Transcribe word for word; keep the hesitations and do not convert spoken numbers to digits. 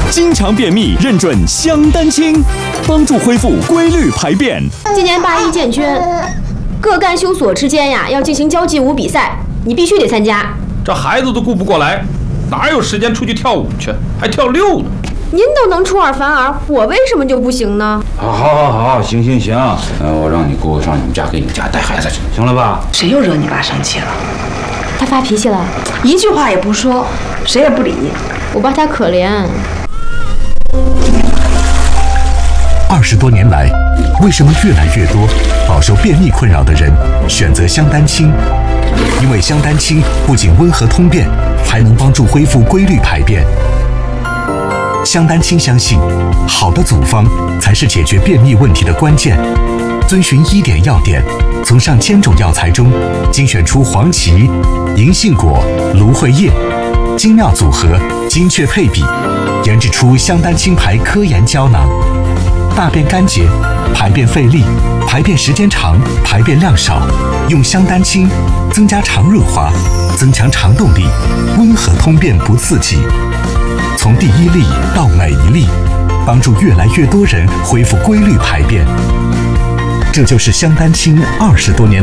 经常便秘认准香丹清，帮助恢复规律排便。 今年八一建军各干休所之间呀，要进行交际舞比赛，你必须得参加。 这孩子都顾不过来，哪有时间出去跳舞去？还跳六呢？ 您都能出尔反尔，我为什么就不行呢？ 好，好，好，好，行行行，呃，我让你姑姑上你们家给你们家带孩子去，行了吧？ 谁又惹你爸生气了？ 他发脾气了， 一句话也不说，谁也不理。 我爸他可怜。 二十多年来，为什么越来越多饱受便秘困扰的人选择香丹清？因为香丹清不仅温和通便，还能帮助恢复规律排便。香丹清相信，好的组方才是解决便秘问题的关键。遵循医典药典，从上千种药材中精选出黄芪、银杏果、芦荟叶，精妙组合，精确配比，研制出香丹清牌科研胶囊。大便干结、排便费力、排便时间长、排便量少，用香丹清增加肠润滑，增强肠动力，温和通便不刺激。从第一粒到每一粒，帮助越来越多人恢复规律排便。这就是香丹清二十多年